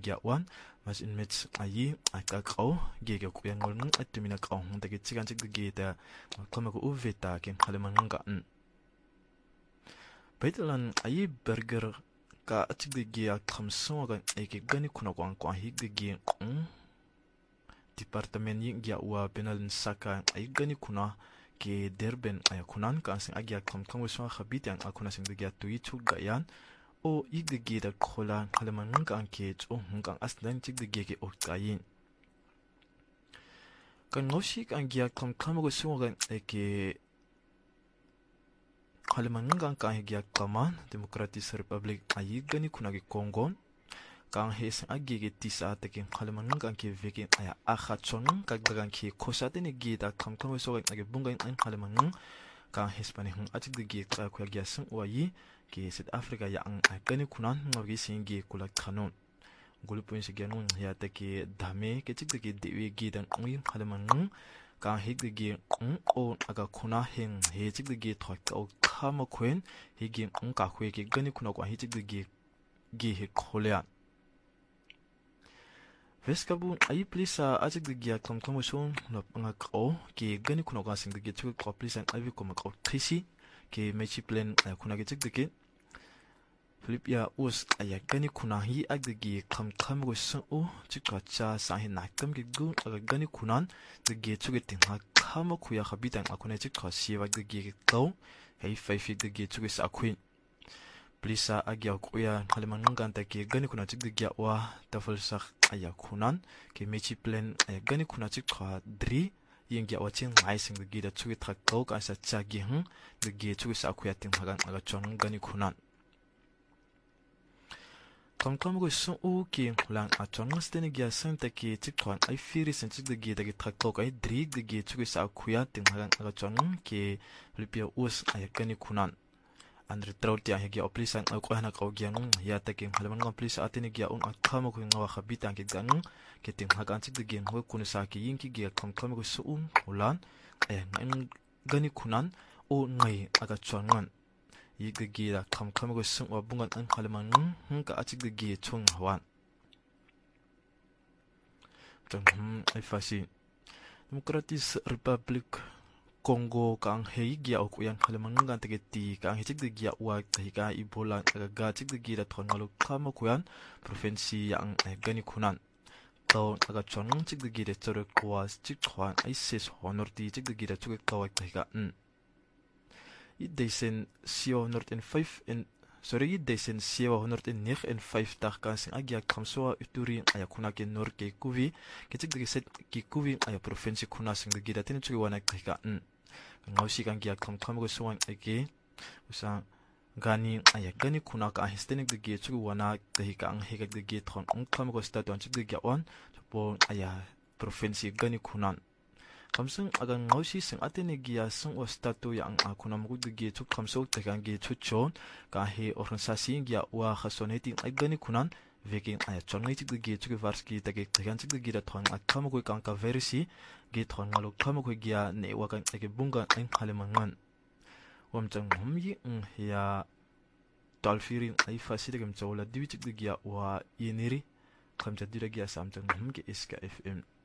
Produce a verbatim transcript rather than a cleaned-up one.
gia wan mas in mit ayi aka qau ge ge ku yang ngol at tumina qau de ge chigan chik ge da kama ko uveta ken khaleman nga n Baitlan ayi burger ka chik ge ya khamso ga eke gani kuna kwang kwa hi ge departement yi gia wa penal saka ay gani kuna ke derben ay kunan kan sing agya kam kam so khabit yang akuna sing gia tu yi chuk ga yan o yig ge da khola khalaman kan ke chu kan asdan chik ge ke ok kayin kan ngoshi kan gia kam kam go so ga ke khalaman kan kan gia kaman democratic republic ay gani kuna ge kongon kan hes agi ge tisa te ke khalaman kan ke veke aya akha chon ka dagan ke khosate ne ge da kam kam so ga ge bunga an khalaman kan hes pani hun atik de ge ka ko ga sun wayi ke South Africa ya an akani kunan ngogi singi kulak khanon gulpun se genon ya te ke dame ke tik de ge de ge dan ngi khalaman kan hig de ge o aga kuna hen he tik de ge thok ka khama khwen he ge ka khwe ke gani kuna kwa he tik de ge ge he kholya Veskabu ayi plisa atik de gia kam kam so no panga ko ke gani kuna ga sing de ge chu ko plisa avi ko ko trisi ke mechi plan kuna ge tik de ge Philipia us aya gani kuna hi ag de ge kam kam go so o chika cha sa hi na kam ge gu aga gani kunan de ge chu ge tin ha kam ko ya khabitan akuna chik kha si wa de ge ko hei fai fi de ge chu ge sa queen Plisa agya kuya khaleman ngan ta ke gani kuna chik de gya wa tafal sak aya kunan ke mechi plan aya gani kuna chik kha dri yeng gya wa chen ngai sing de gi da chu thak ko ka sa cha gi hm de gi chu sa kuya tin hagan aga chon gani kunan kam kam go so o ke lang a chon stene gya san ta ke chik khan ai firi sen chik de gi da gi thak ko ka dri de gi chu sa kuya tin hagan aga chon ke lipia us aya gani kunan Andre trauti ang higi oplisan au ko hana ko gyang ya taking halaman ng oplis atini gya un akama ko ngawa khabitan ke ganung ke ting hagan chik de gen ho kun sa ki yinki gya kam kam ko suum ulan ay ngan gani kunan o ngai aga chongan yig de gya kam kam ko sum wa bungan an halaman ng ka achik de gya chung hawan tum ai fasi Democratic Republic Congo kang hei gia ok yang khalaman ngan te ti kang hechik de gia wa te ka ibola ka ga chik de gia thon ngalu khama kuyan province yang gani kunan to aga chon chik de gia chore kwa chik khwan ai ses honor ti chik de gia chuk ka wa te ka n i desen sio nord in five in sorry i desen sio nord in nine in five tag kan sing agia kamso uturi aya kuna ke nor ke kuvi ke chik de set ki kuvi aya province kuna sing de gia tin chuk wa na te ka n ngausi kan gia kam kam go suwan ege usa gani aya gani kuna ka histenik de ge chu wana de ka ang hegak de ge thon ong kam go sta ton chik de ge on po aya province gani kunan kamsung aga ngausi sing atene gia sung o sta to yang akuna mu de ge chu kamso te kan ge chu chon ka he organisasi gia wa khasoneti ay gani kunan Viking aya chongai chik de ge chu varski ta ge kan chik de ge thon akam go kan ka verisi ge thon ngalo kam go gia ne wa kan ge bunga ang khalemangan wam chang hum yi ng ya talfirin ay fasi de gam chawla diwi chik de gia wa yeniri kam cha dira gia sam chang hum ge iska fm